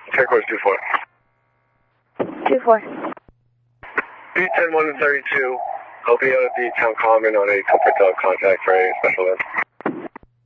Turquoise 24. 24. B10 132. I'll be out at the town common on a comfort dog contact for a special event.